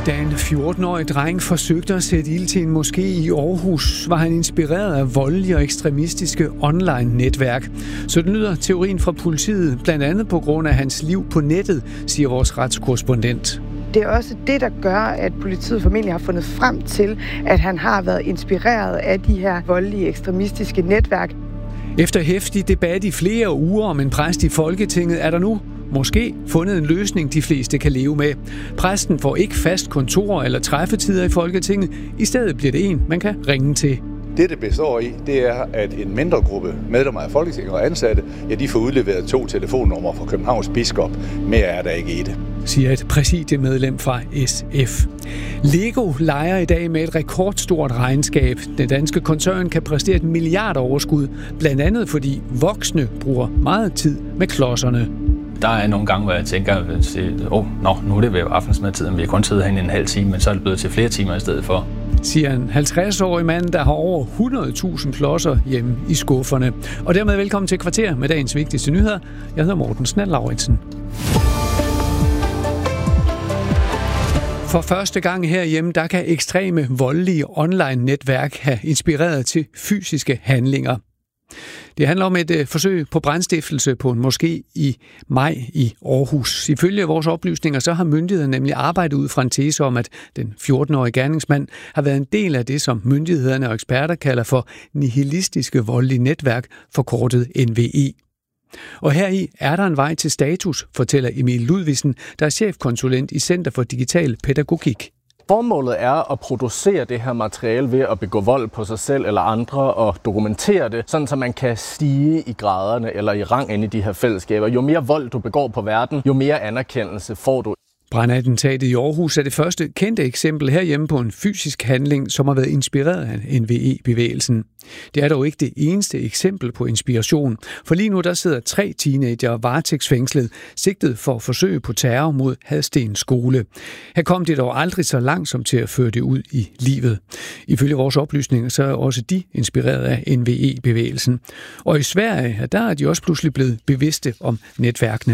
Da en 14-årig dreng forsøgte at sætte ild til en moské i Aarhus, var han inspireret af voldelige og ekstremistiske online-netværk. Så den lyder teorien fra politiet, blandt andet på grund af hans liv på nettet, siger vores retskorrespondent. Det er også det, der gør, at politiet formentlig har fundet frem til, at han har været inspireret af de her voldelige ekstremistiske netværk. Efter heftig debat i flere uger om en præst i Folketinget, er der nu måske fundet en løsning, de fleste kan leve med. Præsten får ikke fast kontor eller træffetider i Folketinget. I stedet bliver det en, man kan ringe til. Det består i, det er, at en mindre gruppe medlemmer af Folketinget og ansatte, de får udleveret 2 telefonnumre fra Københavns biskop. Mere er der ikke i det, siger et præsidiemedlem fra SF. Lego leger i dag med et rekordstort regnskab. Den danske koncern kan præstere et milliardoverskud, blandt andet fordi voksne bruger meget tid med klodserne. Der er nogle gange, hvor jeg tænker, nu er det ved aftensmadtiden, vi har kun siddet herinde en halv time, men så er det blevet til flere timer i stedet for. Siger en 50-årig mand, der har over 100.000 klodser hjemme i skufferne. Og dermed velkommen til Kvarter med dagens vigtigste nyheder. Jeg hedder Morten Snell-Lauritsen. For første gang herhjemme, der kan ekstreme voldelige online-netværk have inspireret til fysiske handlinger. Det handler om et forsøg på brandstiftelse på en moské i maj i Aarhus. Ifølge vores oplysninger, så har myndighederne nemlig arbejdet ud fra en tese om, at den 14-årige gerningsmand har været en del af det, som myndighederne og eksperter kalder for nihilistiske voldelige netværk, forkortet NVE. Og heri er der en vej til status, fortæller Emil Ludvigsen, der er chefkonsulent i Center for Digital Pædagogik. Formålet er at producere det her materiale ved at begå vold på sig selv eller andre og dokumentere det, sådan så man kan stige i graderne eller i rang inde i de her fællesskaber. Jo mere vold du begår på verden, jo mere anerkendelse får du. Brandattentatet i Aarhus er det første kendte eksempel herhjemme på en fysisk handling, som har været inspireret af NVE-bevægelsen. Det er dog ikke det eneste eksempel på inspiration, for lige nu der sidder 3 teenager varetægtsfængslet, sigtet for forsøg på terror mod Hadsten skole. Her kom det dog aldrig så langsomt til at føre det ud i livet. Ifølge vores oplysninger så er også de inspireret af NVE-bevægelsen. Og i Sverige, der er de også pludselig blevet bevidste om netværkene.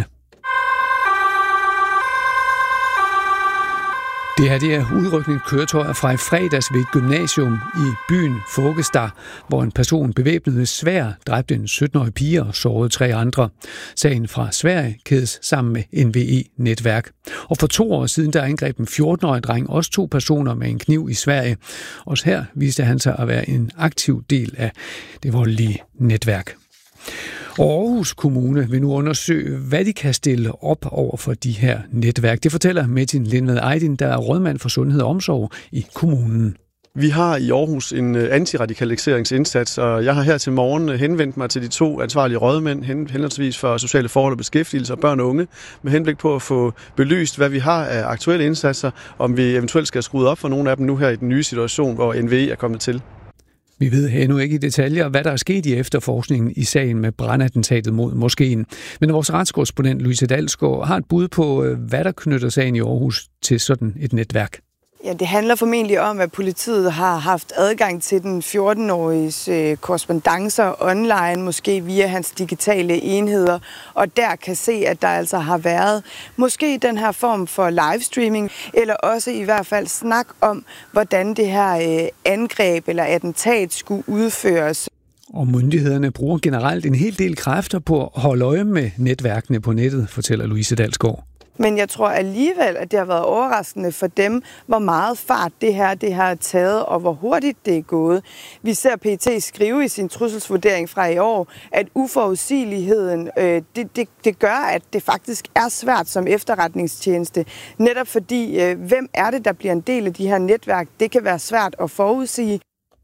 Det her det er udrykningskøretøjer fra i fredags ved et gymnasium i byen Fågestad, hvor en person bevæbnet med sværd dræbte en 17-årig pige og sårede 3 andre. Sagen fra Sverige kædes sammen med NVE-netværk. Og for 2 år siden der angreb en 14-årig dreng også 2 personer med en kniv i Sverige. Også her viste han sig at være en aktiv del af det voldelige netværk. Aarhus Kommune vil nu undersøge, hvad de kan stille op over for de her netværk. Det fortæller Metin Lindvad Ejdin, der er rådmand for sundhed og omsorg i kommunen. Vi har i Aarhus en antiradikaliseringsindsats, og jeg har her til morgen henvendt mig til de 2 ansvarlige rådmænd, henholdsvis for sociale forhold og beskæftigelse og børn og unge, med henblik på at få belyst, hvad vi har af aktuelle indsatser, om vi eventuelt skal skrue op for nogle af dem nu her i den nye situation, hvor NVE er kommet til. Vi ved endnu ikke i detaljer, hvad der er sket i efterforskningen i sagen med brandattentatet mod moskeen. Men vores retskorrespondent Louise Dalsgaard har et bud på, hvad der knytter sagen i Aarhus til sådan et netværk. Ja, det handler formentlig om, at politiet har haft adgang til den 14-åriges korrespondancer online, måske via hans digitale enheder, og der kan se, at der altså har været måske den her form for livestreaming, eller også i hvert fald snak om, hvordan det her angreb eller attentat skulle udføres. Og myndighederne bruger generelt en hel del kræfter på at holde øje med netværkene på nettet, fortæller Louise Dalsgaard. Men jeg tror alligevel, at det har været overraskende for dem, hvor meget fart det har taget, og hvor hurtigt det er gået. Vi ser PET skrive i sin trusselsvurdering fra i år, at uforudsigeligheden, det gør, at det faktisk er svært som efterretningstjeneste. Netop fordi, hvem er det, der bliver en del af de her netværk? Det kan være svært at forudsige.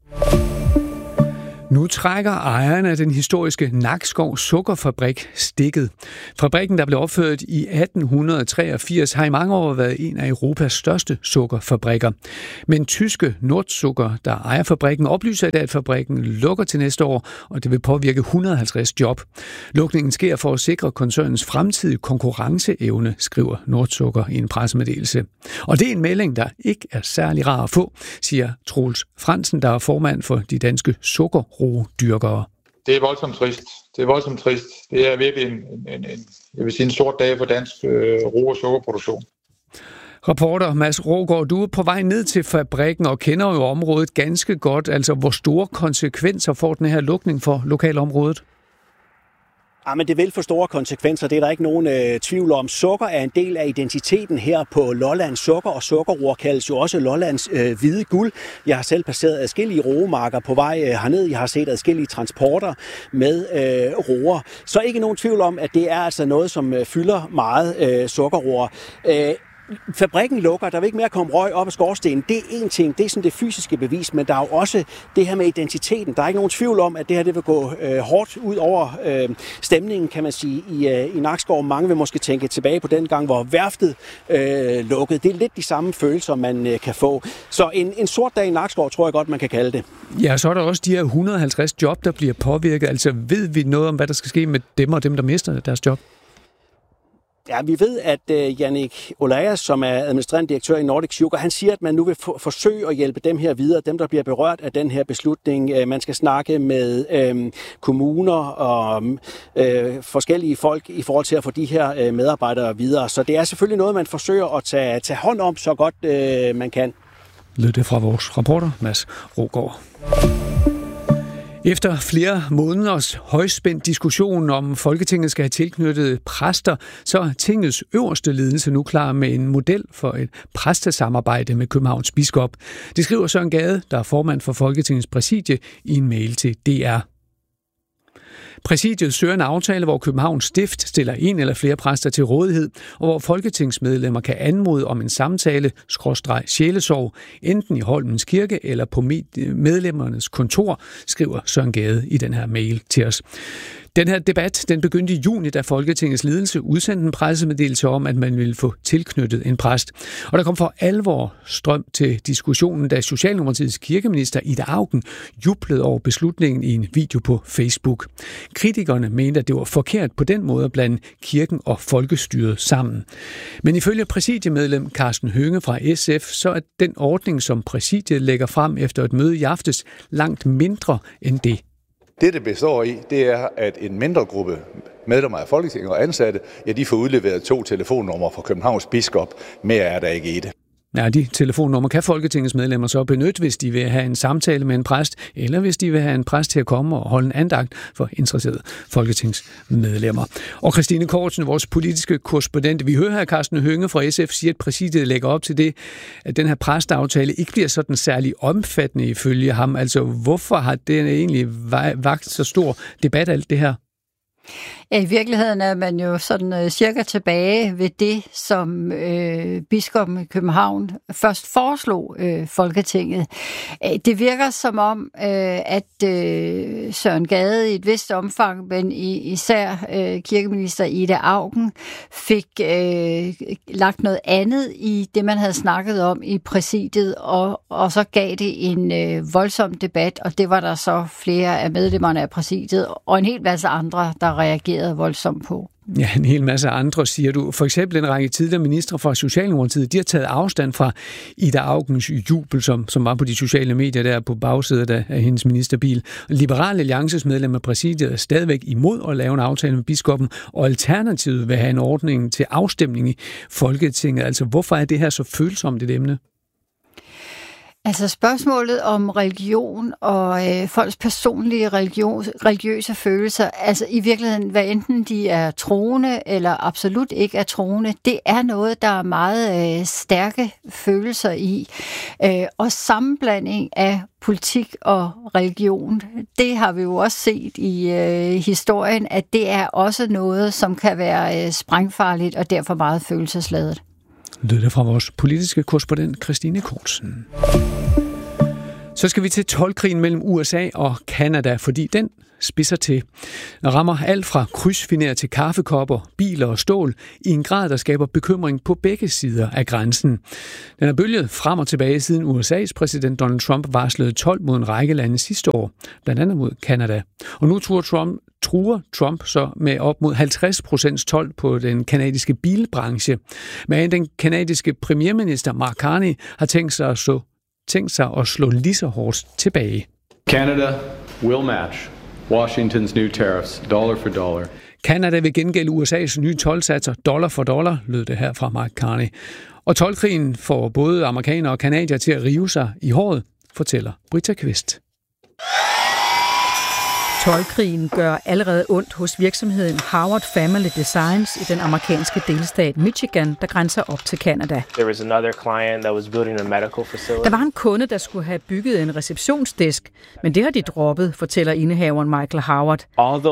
Nu trækker ejeren af den historiske Nakskov Sukkerfabrik stikket. Fabrikken, der blev opført i 1883, har i mange år været en af Europas største sukkerfabrikker. Men tyske Nordzucker, der ejer fabrikken, oplyser, at fabrikken lukker til næste år, og det vil påvirke 150 job. Lukningen sker for at sikre koncernens fremtidige konkurrenceevne, skriver Nordzucker i en pressemeddelelse. Og det er en melding, der ikke er særlig rar at få, siger Troels Fransen, der er formand for de danske sukkerroedyrkere. Det er voldsomt trist. Det er virkelig jeg vil sige en sort dag for dansk ro- og sukkerproduktion. Reporter Mads Rogård, du er på vej ned til fabrikken og kender jo området ganske godt. Altså, hvor store konsekvenser får den her lukning for lokalområdet? Ja, men det vil få store konsekvenser, det er der ikke nogen tvivl om. Sukker er en del af identiteten her på Lolland. Sukker og sukkerroer kaldes jo også Lollands hvide guld. Jeg har selv passeret adskillige roemarker på vej herned. Jeg har set adskillige transporter med roer. Så ikke nogen tvivl om, at det er altså noget, som fylder meget sukkerroer. Fabrikken lukker, der vil ikke mere komme røg op af skorstenen. Det er en ting, det er sådan det fysiske bevis, men der er jo også det her med identiteten. Der er ikke nogen tvivl om, at det her det vil gå hårdt ud over stemningen, kan man sige, i Nakskov. Mange vil måske tænke tilbage på den gang, hvor værftet lukkede. Det er lidt de samme følelser, man kan få. Så en sort dag i Nakskov, tror jeg godt, man kan kalde det. Ja, så er der også de her 150 job, der bliver påvirket. Altså ved vi noget om, hvad der skal ske med dem og dem, der mister deres job? Ja, vi ved, at Jannik Olajas, som er administrerende direktør i Nordic Sugar, han siger, at man nu vil forsøge at hjælpe dem her videre, dem der bliver berørt af den her beslutning. Man skal snakke med kommuner og forskellige folk i forhold til at få de her medarbejdere videre. Så det er selvfølgelig noget, man forsøger at tage hånd om så godt man kan. Lød det fra vores reporter, Mads Rogård. Efter flere måneders højspændt diskussion om Folketinget skal have tilknyttet præster, så er tingets øverste ledelse nu klar med en model for et præstesamarbejde med Københavns biskop. Det skriver Søren Gade, der er formand for Folketingets præsidie, i en mail til DR. Præsidiet søger en aftale, hvor Københavns Stift stiller en eller flere præster til rådighed, og hvor folketingsmedlemmer kan anmode om en samtale/sjælesorg, enten i Holmens Kirke eller på medlemmernes kontor, skriver Søren Gade i den her mail til os. Den her debat den begyndte i juni, da Folketingets ledelse udsendte en pressemeddelelse om, at man ville få tilknyttet en præst. Og der kom for alvor strøm til diskussionen, da Socialdemokratiets kirkeminister Ida Auken jublede over beslutningen i en video på Facebook. Kritikerne mente, at det var forkert på den måde at blande kirken og folkestyret sammen. Men ifølge præsidiemedlem Karsten Hønge fra SF, så er den ordning, som præsidiet lægger frem efter et møde i aftes, langt mindre end det. Det består i, det er, at en mindre gruppe medlemmer af Folketinget og ansatte, ja, de får udleveret 2 telefonnumre fra Københavns biskop. Mere er der ikke i det. Ja, de telefonnumre kan Folketingets medlemmer så benytte, hvis de vil have en samtale med en præst, eller hvis de vil have en præst til at komme og holde en andagt for interesserede folketingsmedlemmer. Og Christine Kortsen, vores politiske korrespondent, vi hører her Karsten Hønge fra SF sige, at præsidiet lægger op til det, at den her præstaftale ikke bliver sådan særlig omfattende ifølge ham. Altså, hvorfor har det egentlig vakt så stor debat alt det her? Ja, i virkeligheden er man jo sådan cirka tilbage ved det, som biskoppen i København først foreslog Folketinget. Det virker som om, at Søren Gade i et vist omfang, men især kirkeminister Ida Auken, fik lagt noget andet i det, man havde snakket om i præsidiet, og så gav det en voldsom debat, og det var der så flere af medlemmerne af præsidiet, og en hel masse andre, der reagerede voldsomt på. Ja, en hel masse andre, siger du. For eksempel en række tidligere ministre fra Socialdemokratiet, de har taget afstand fra Ida Aukens jubel, som var på de sociale medier der på bagsædet af hendes ministerbil. Liberal Alliances medlem af præsidiet er stadigvæk imod at lave en aftale med biskoppen, og Alternativet vil have en ordning til afstemning i Folketinget. Altså, hvorfor er det her så følsomt et emne? Altså spørgsmålet om religion og folks personlige religiøse følelser, altså i virkeligheden, hvad enten de er troende eller absolut ikke er troende, det er noget, der er meget stærke følelser i. Og sammenblanding af politik og religion, det har vi jo også set i historien, at det er også noget, som kan være sprængfarligt og derfor meget følelsesladet. Lød det fra vores politiske korrespondent Christine Kortsen. Så skal vi til toldkrigen mellem USA og Canada, fordi den spidser til. Den rammer alt fra krydsfiner til kaffekopper, biler og stål i en grad, der skaber bekymring på begge sider af grænsen. Den er bølget frem og tilbage siden USA's præsident Donald Trump varslede told mod en række lande sidste år, blandt andet mod Canada. Og nu truer Trump så med op mod 50% told på den kanadiske bilbranche. Men den kanadiske premierminister Mark Carney har tænkt sig at slå lige så hårdt tilbage. Canada will match Washington's new tariffs, dollar for dollar. Canada vil gengælde USA's nye toldsatser dollar for dollar, lød det her fra Mark Carney. Og toldkrigen får både amerikanere og canadier til at rive sig i håret, fortæller Britta Kvist. Toldkrigen gør allerede ondt hos virksomheden Howard Family Designs i den amerikanske delstat Michigan, der grænser op til Canada. Der var en kunde, der skulle have bygget en receptionsdesk, men det har de droppet, fortæller indehaveren Michael Howard.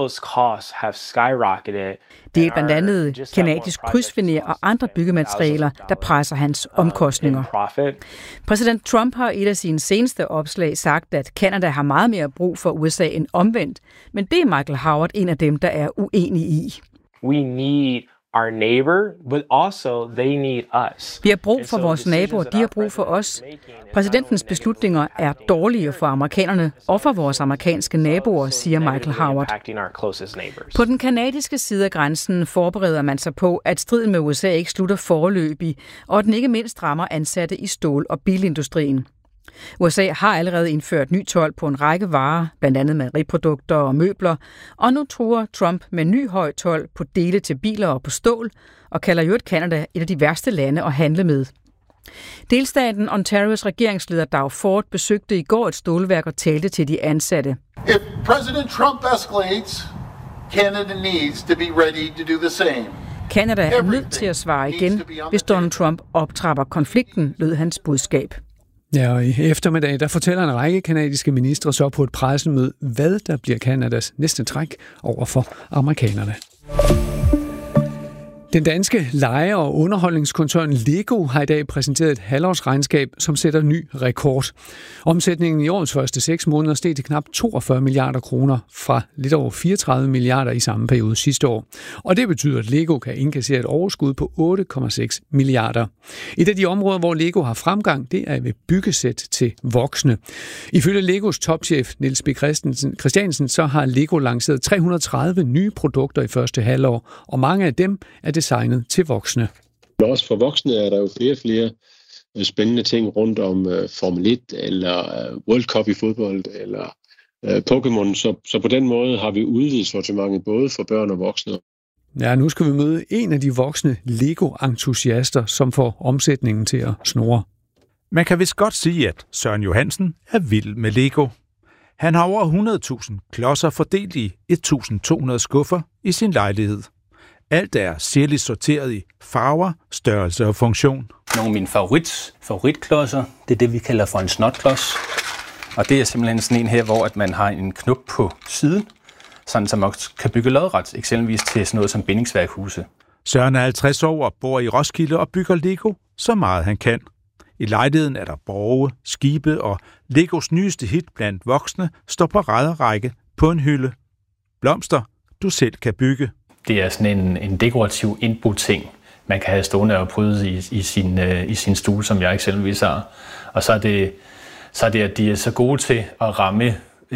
Det er blandt andet kanadisk krydsfiner og andre byggematerialer, der presser hans omkostninger. Præsident Trump har i et af sine seneste opslag sagt, at Canada har meget mere brug for USA end omvendt, men det er Michael Howard en af dem, der er uenig i. We need our neighbor, but also they need us. Vi har brug for vores naboer, de har brug for os. Præsidentens beslutninger er dårlige for amerikanerne og for vores amerikanske naboer, siger Michael Howard. På den kanadiske side af grænsen forbereder man sig på, at striden med USA ikke slutter foreløbig, og at den ikke mindst rammer ansatte i stål- og bilindustrien. USA har allerede indført ny told på en række varer, blandt andet mejeriprodukter og møbler, og nu truer Trump med ny høj told på dele til biler og på stål, og kalder jo Canada et af de værste lande at handle med. Delstaten Ontarios regeringsleder Doug Ford besøgte i går et stålværk og talte til de ansatte. If President Trump escalates, Canada needs to be ready to do the same. Canada er nødt til at svare igen, hvis Donald Trump optrapper konflikten, lød hans budskab. Ja, og i eftermiddag, der fortæller en række kanadiske ministre så på et pressemøde, hvad der bliver Kanadas næste træk over for amerikanerne. Den danske lege- og underholdningskoncern Lego har i dag præsenteret et halvårsregnskab, som sætter ny rekord. Omsætningen i årets første 6 måneder steg til knap 42 milliarder kroner fra lidt over 34 milliarder i samme periode sidste år. Og det betyder, at Lego kan indkassere et overskud på 8,6 milliarder. Et af de områder, hvor Lego har fremgang, det er ved byggesæt til voksne. Ifølge Legos topchef Niels B. Christiansen, så har Lego lanceret 330 nye produkter i første halvår, og mange af dem er designet til voksne. Også for voksne er der jo flere spændende ting rundt om Formel 1 eller World Cup i fodbold eller Pokémon. Så på den måde har vi udvidet sortimentet både for børn og voksne. Ja, nu skal vi møde en af de voksne Lego-entusiaster, som får omsætningen til at snurre. Man kan vist godt sige, at Søren Johansen er vild med Lego. Han har over 100.000 klodser fordelt i 1.200 skuffer i sin lejlighed. Alt er særligt sorteret i farver, størrelse og funktion. Nogle af mine favoritklodser, det er det, vi kalder for en snotklods. Og det er simpelthen sådan en her, hvor at man har en knop på siden, sådan så man også kan bygge lodret, eksempelvis til sådan noget som bindingsværkhuse. Søren er 50 år og bor i Roskilde og bygger Lego så meget han kan. I lejligheden er der borge, skibe og Legos nyeste hit blandt voksne står på række på en hylde. Blomster, du selv kan bygge. Det er sådan en dekorativ indbo-ting, man kan have stående og pryde i sin stue, som jeg eksempelvis har. Og så er det, at de er så gode til at ramme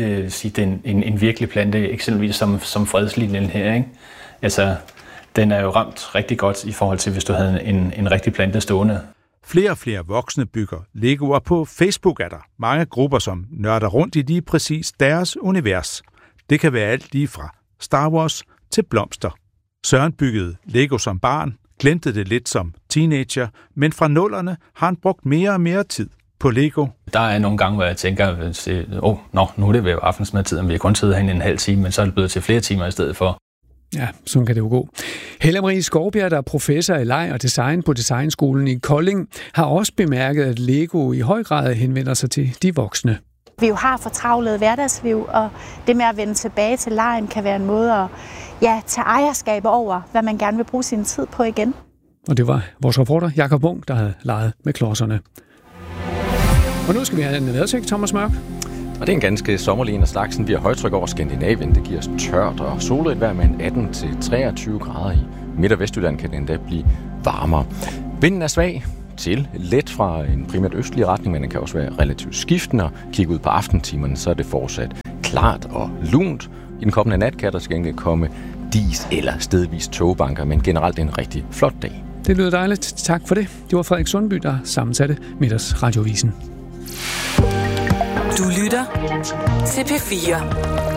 en virkelig plante, eksempelvis som fredslinjen her. Ikke? Altså, den er jo ramt rigtig godt i forhold til, hvis du havde en rigtig plante stående. Flere og flere voksne bygger Lego, og på Facebook er der mange grupper, som nørder rundt i lige præcis deres univers. Det kan være alt lige fra Star Wars til blomster. Søren byggede Lego som barn, glemte det lidt som teenager, men fra 00'erne har han brugt mere og mere tid på Lego. Der er nogle gange, hvor jeg tænker, nu er det ved aftensmadtid, og vi har kun siddet herinde en halv time, men så er det blevet til flere timer i stedet for. Ja, sådan kan det jo gå. Helle Marie Skovbjerg, der er professor i leg og design på Designskolen i Kolding, har også bemærket, at Lego i høj grad henvender sig til de voksne. Vi jo har fortravlet hverdagsliv, og det med at vende tilbage til legen kan være en måde at tage ejerskab over, hvad man gerne vil bruge sin tid på igen. Og det var vores reporter Jakob Munk, der havde leget med klodserne. Og nu skal vi have en vejrudsigt, Thomas Mørk. Og det er en ganske sommerlig en af slagsen. Vi har højtryk over Skandinavien. Det giver os tørt og solrigt vejr med en 18-23 grader i Midt- og Vestjylland kan det endda blive varmere. Vinden er svag til let fra en primært østlig retning, men den kan også være relativt skiftende. Kig ud på aftentimerne, så er det fortsat klart og lunt. I den kommende nat kan der skal ikke komme dis eller stedvis togbanker, men generelt en rigtig flot dag. Det lyder dejligt. Tak for det. Det var Frederik Sundby, der sammensatte Middagsradiovisen. Du lytter til P4.